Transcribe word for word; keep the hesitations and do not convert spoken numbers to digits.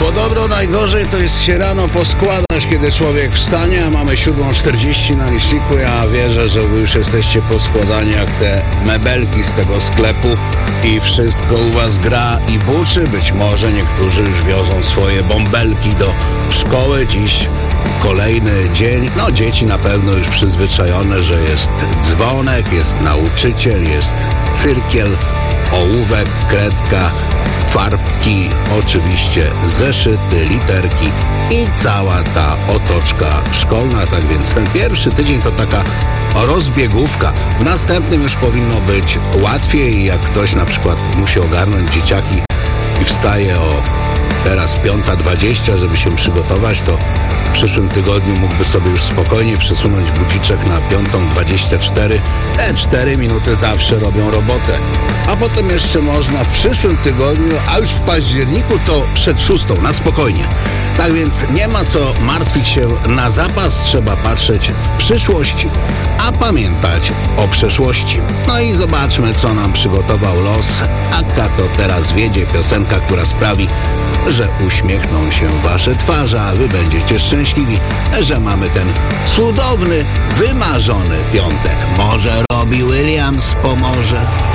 Podobno najgorzej to jest się rano poskładać, kiedy człowiek wstanie, a mamy siódma czterdzieści na liczniku. Ja wierzę, że wy już jesteście poskładani jak te mebelki z tego sklepu i wszystko u was gra i buczy. Być może niektórzy już wiozą swoje bąbelki do szkoły. Dziś kolejny dzień. No, dzieci na pewno już przyzwyczajone, że jest dzwonek, jest nauczyciel, jest cyrkiel, ołówek, kredka, farbki, oczywiście zeszyty, literki i cała ta otoczka szkolna. Tak więc ten pierwszy tydzień to taka rozbiegówka. W następnym już powinno być łatwiej. Jak ktoś na przykład musi ogarnąć dzieciaki i wstaje o teraz piąta dwadzieścia, żeby się przygotować, to w przyszłym tygodniu mógłby sobie już spokojnie przesunąć budziczek na piątą dwadzieścia cztery. Te cztery minuty zawsze robią robotę. A potem jeszcze można w przyszłym tygodniu, a już w październiku to przed szóstą, na spokojnie. Tak więc nie ma co martwić się na zapas, trzeba patrzeć w przyszłość, a pamiętać o przeszłości. No i zobaczmy, co nam przygotował los. Akka to teraz wiedzie, piosenka, która sprawi, że uśmiechną się wasze twarze, a wy będziecie szczęśliwi, że mamy ten cudowny, wymarzony piątek. Może Robbie Williams pomoże.